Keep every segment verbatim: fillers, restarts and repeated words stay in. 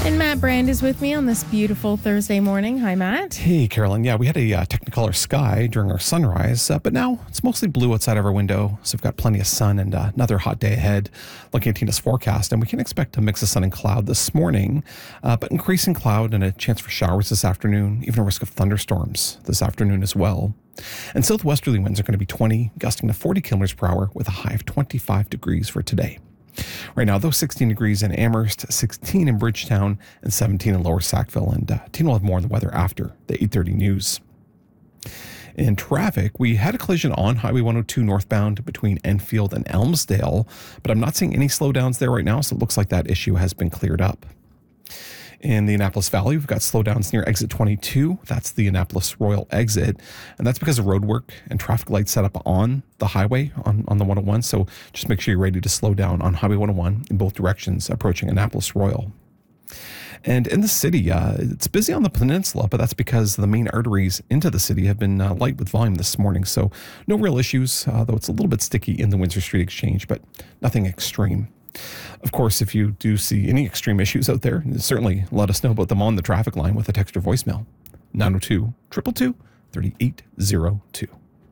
And Matt Brand is with me on this beautiful Thursday morning. Hi, Matt. Hey, Carolyn. Yeah, we had a uh, Technicolor sky during our sunrise, uh, but now it's mostly blue outside of our window. So we've got plenty of sun and uh, another hot day ahead. Looking at Tina's forecast, and we can expect a mix of sun and cloud this morning, uh, but increasing cloud and a chance for showers this afternoon, even a risk of thunderstorms this afternoon as well. And southwesterly winds are going to be twenty, gusting to forty kilometers per hour with a high of twenty-five degrees for today. Right now, though, sixteen degrees in Amherst, sixteen in Bridgetown, and seventeen in Lower Sackville. And uh, Tina will have more on the weather after the eight thirty news. In traffic, we had a collision on Highway one oh two northbound between Enfield and Elmsdale, but I'm not seeing any slowdowns there right now, so it looks like that issue has been cleared up. In the Annapolis Valley, we've got slowdowns near exit twenty-two. That's the Annapolis Royal exit. And that's because of road work and traffic lights set up on the highway on, on the one oh one. So just make sure you're ready to slow down on Highway one oh one in both directions approaching Annapolis Royal. And in the city, uh, it's busy on the peninsula, but that's because the main arteries into the city have been uh, light with volume this morning. So no real issues, uh, though it's a little bit sticky in the Windsor Street Exchange, but nothing extreme. Of course, if you do see any extreme issues out there, certainly let us know about them on the traffic line with a text or voicemail. nine oh two, two two two, three eight oh two.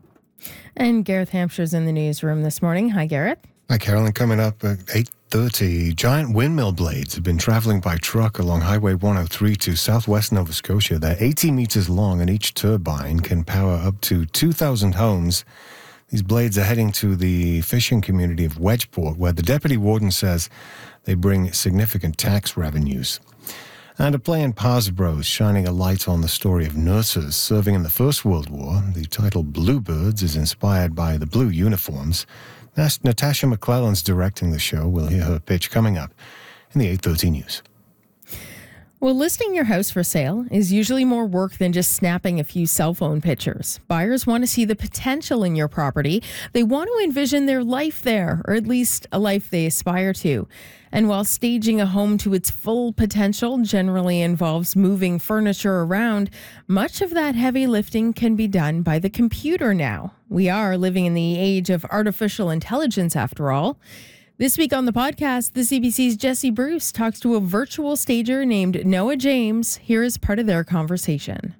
And Gareth Hampshire's in the newsroom this morning. Hi, Gareth. Hi, Carolyn. Coming up at eight thirty, giant windmill blades have been traveling by truck along Highway one oh three to southwest Nova Scotia. They're eighty meters long, and each turbine can power up to two thousand homes. These blades are heading to the fishing community of Wedgeport, where the deputy warden says they bring significant tax revenues. And a play in Parsbro is shining a light on the story of nurses serving in the First World War. The title Bluebirds is inspired by the blue uniforms. Natasha McClellan's directing the show. We'll hear her pitch coming up in the eight thirty news. Well, listing your house for sale is usually more work than just snapping a few cell phone pictures. Buyers want to see the potential in your property. They want to envision their life there, or at least a life they aspire to. And while staging a home to its full potential generally involves moving furniture around, much of that heavy lifting can be done by the computer now. We are living in the age of artificial intelligence, after all. This week on the podcast, the C B C's Jesse Bruce talks to a virtual stager named Noah James. Here is part of their conversation.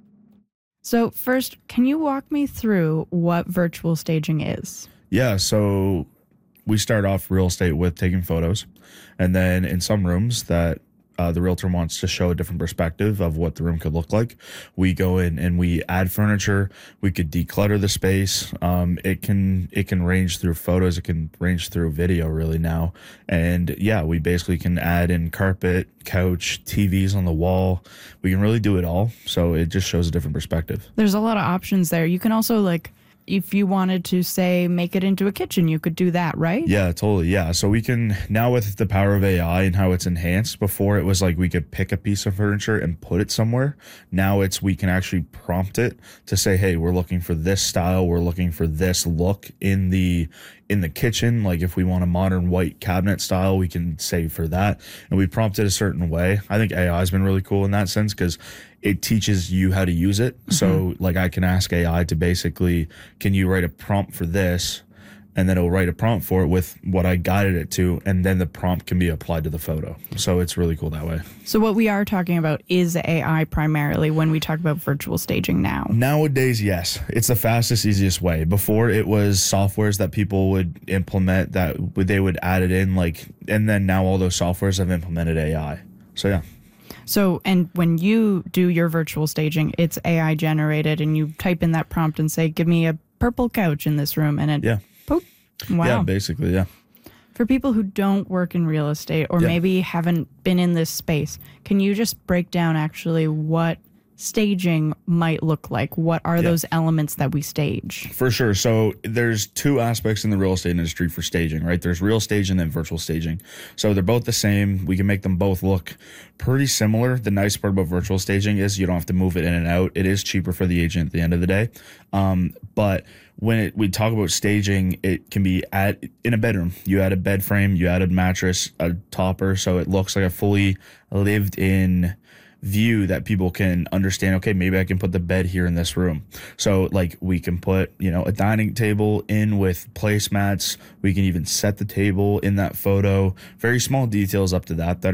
So first, can you walk me through what virtual staging is? Yeah, so we start off real estate with taking photos. And then in some rooms that uh, the realtor wants to show a different perspective of what the room could look like, we go in and we add furniture. We could declutter the space. Um, it can it can range through photos. It can range through video really now. And yeah, we basically can add in carpet, couch, T Vs on the wall. We can really do it all. So it just shows a different perspective. There's a lot of options there. You can also, like, if you wanted to, say, make it into a kitchen, you could do that, right? Yeah, totally. Yeah. So we can now, with the power of A I and how it's enhanced, before it was like we could pick a piece of furniture and put it somewhere. Now it's we can actually prompt it to say, hey, we're looking for this style. We're looking for this look in the in the kitchen. Like if we want a modern white cabinet style, we can say for that. And we prompt it a certain way. I think A I has been really cool in that sense because it teaches you how to use it. Mm-hmm. So like I can ask A I to basically, can you write a prompt for this? And then it'll write a prompt for it with what I guided it to. And then the prompt can be applied to the photo. So it's really cool that way. So what we are talking about is A I primarily when we talk about virtual staging now. Nowadays, yes. It's the fastest, easiest way. Before it was softwares that people would implement that they would add it in like, and then now all those softwares have implemented A I. So yeah. So, and when you do your virtual staging, it's A I generated and you type in that prompt and say, give me a purple couch in this room. And it, yeah. Poop. Wow. Yeah, basically, yeah. For people who don't work in real estate or yeah. maybe haven't been in this space, can you just break down actually what staging might look like? What are yeah. those elements that we stage? For sure. So there's two aspects in the real estate industry for staging, right? There's real staging and virtual staging. So they're both the same. We can make them both look pretty similar. The nice part about virtual staging is you don't have to move it in and out. It is cheaper for the agent at the end of the day. Um, but when it, we talk about staging, it can be at in a bedroom. You add a bed frame, you add a mattress, a topper, so it looks like a fully lived in view that people can understand, okay, maybe I can put the bed here in this room. So like we can put, you know, a dining table in with placemats. We can even set the table in that photo. Very small details up to that that